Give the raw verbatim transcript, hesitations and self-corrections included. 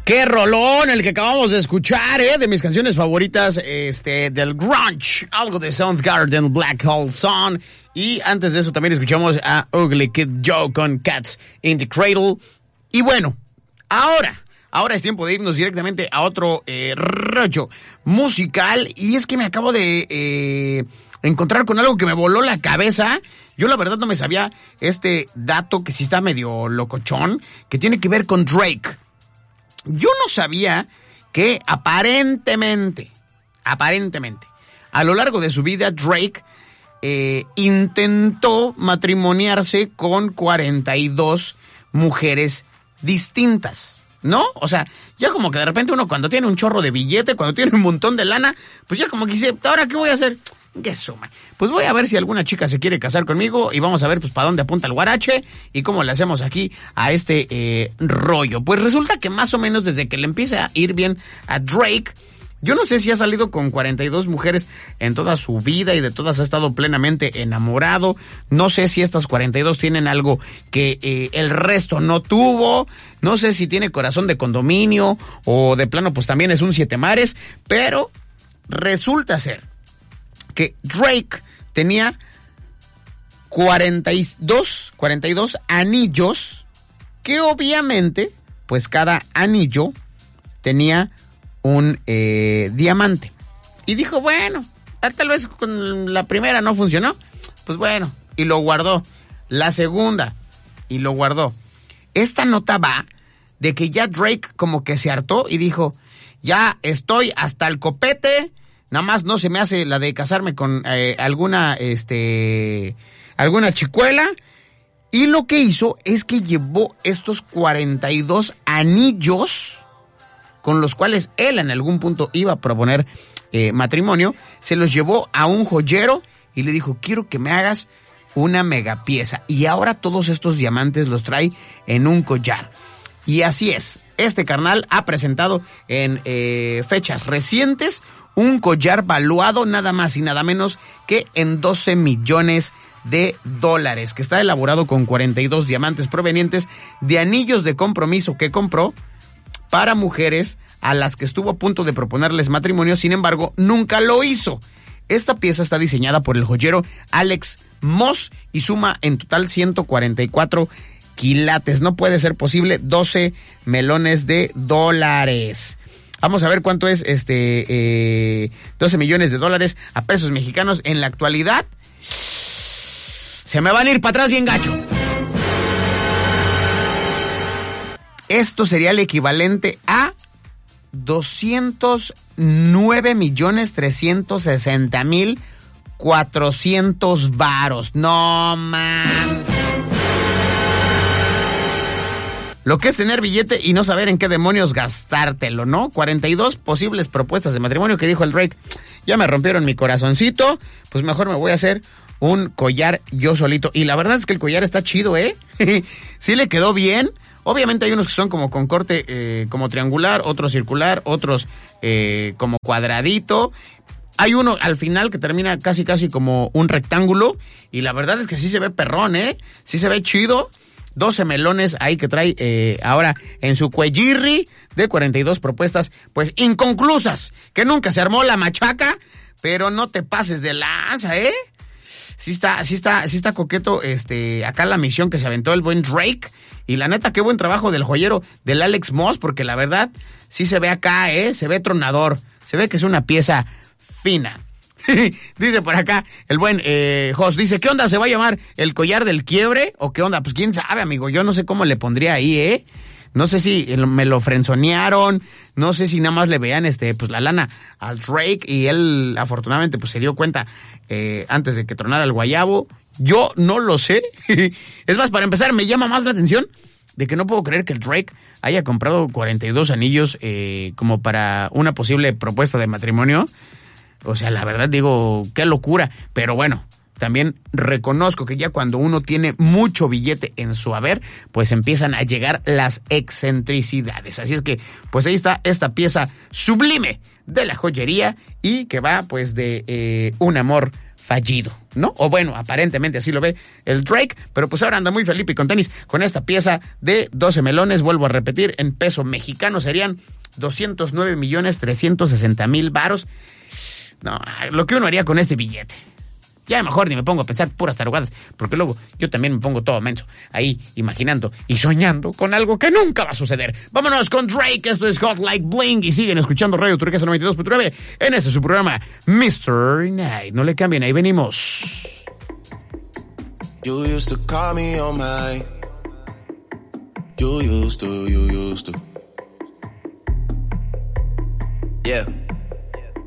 Qué rolón el que acabamos de escuchar, ¿eh? De mis canciones favoritas, este, del grunge, algo de Soundgarden, Black Hole Sun. Y antes de eso también escuchamos a Ugly Kid Joe con Cats in the Cradle. Y bueno, ahora, ahora es tiempo de irnos directamente a otro eh, rollo musical. Y es que me acabo de eh, encontrar con algo que me voló la cabeza. Yo la verdad no me sabía este dato que sí está medio locochón, que tiene que ver con Drake. Yo no sabía que aparentemente, aparentemente, a lo largo de su vida, Drake eh, intentó matrimoniarse con cuarenta y dos mujeres distintas, ¿no? O sea, ya como que de repente uno cuando tiene un chorro de billete, cuando tiene un montón de lana, pues ya como que dice, ¿ahora qué voy a hacer? ¿Qué suma? Pues voy a ver si alguna chica se quiere casar conmigo y vamos a ver pues para dónde apunta el guarache y cómo le hacemos aquí a este eh, rollo. Pues resulta que más o menos desde que le empieza a ir bien a Drake, yo no sé si ha salido con cuarenta y dos mujeres en toda su vida y de todas ha estado plenamente enamorado. No sé si estas cuarenta y dos tienen algo que eh, el resto no tuvo. No sé si tiene corazón de condominio o de plano pues también es un siete mares, pero resulta ser que Drake tenía cuarenta y dos anillos que obviamente, pues cada anillo tenía un eh, diamante. Y dijo, bueno, tal vez con la primera no funcionó, pues bueno, y lo guardó. La segunda, y lo guardó. Esta nota va de que ya Drake como que se hartó y dijo, ya estoy hasta el copete. Nada más no se me hace la de casarme con eh, alguna, este, alguna chicuela. Y lo que hizo es que llevó estos cuarenta y dos anillos con los cuales él en algún punto iba a proponer eh, matrimonio. Se los llevó a un joyero y le dijo, quiero que me hagas una mega pieza. Y ahora todos estos diamantes los trae en un collar. Y así es, este carnal ha presentado en eh, fechas recientes un collar valuado nada más y nada menos que en doce millones de dólares, que está elaborado con cuarenta y dos diamantes provenientes de anillos de compromiso que compró para mujeres a las que estuvo a punto de proponerles matrimonio, sin embargo, nunca lo hizo. Esta pieza está diseñada por el joyero Alex Moss y suma en total ciento cuarenta y cuatro quilates. No puede ser posible, doce melones de dólares. Vamos a ver cuánto es este eh, doce millones de dólares a pesos mexicanos en la actualidad. Se me van a ir para atrás bien gacho. Esto sería el equivalente a doscientos nueve millones trescientos sesenta mil cuatrocientos varos. No mames. Lo que es tener billete y no saber en qué demonios gastártelo, ¿no? cuarenta y dos posibles propuestas de matrimonio que dijo el Drake. Ya me rompieron mi corazoncito, pues mejor me voy a hacer un collar yo solito. Y la verdad es que el collar está chido, ¿eh? Sí le quedó bien. Obviamente hay unos que son como con corte eh, como triangular, otros circular, otros eh, como cuadradito. Hay uno al final que termina casi casi como un rectángulo. Y la verdad es que sí se ve perrón, ¿eh? Sí se ve chido. doce melones ahí que trae eh, ahora en su cuellirri de cuarenta y dos propuestas, pues inconclusas, que nunca se armó la machaca, pero no te pases de lanza, ¿eh? Sí está, sí está, sí está coqueto este, acá la misión que se aventó el buen Drake, y la neta, qué buen trabajo del joyero del Alex Moss, porque la verdad, sí se ve acá, ¿eh? Se ve tronador, se ve que es una pieza fina. Dice por acá el buen eh, Jos, dice, ¿qué onda? ¿Se va a llamar el collar del quiebre? ¿O qué onda? Pues quién sabe, amigo, yo no sé cómo le pondría ahí, ¿eh? No sé si me lo frenzonearon, no sé si nada más le vean este, pues la lana al Drake y él afortunadamente pues se dio cuenta eh, antes de que tronara el guayabo. Yo no lo sé. Es más, para empezar, me llama más la atención de que no puedo creer que el Drake haya comprado cuarenta y dos anillos eh, como para una posible propuesta de matrimonio. O sea, la verdad digo, qué locura. Pero bueno, también reconozco que ya cuando uno tiene mucho billete en su haber, pues empiezan a llegar las excentricidades. Así es que, pues ahí está esta pieza sublime de la joyería y que va pues de eh, un amor fallido, ¿no? O bueno, aparentemente así lo ve el Drake, pero pues ahora anda muy Felipe con tenis con esta pieza de doce melones, vuelvo a repetir, en peso mexicano serían doscientos nueve millones trescientos sesenta mil varos. No, lo que uno haría con este billete. Ya mejor ni me pongo a pensar puras tarugadas, porque luego yo también me pongo todo menso, ahí imaginando y soñando con algo que nunca va a suceder. Vámonos con Drake, esto es Hot Like Bling, y siguen escuchando Radio Turquesa noventa y dos punto nueve en este su programa mister Night. No le cambien, ahí venimos. You used to call me on my You used to, you used to Yeah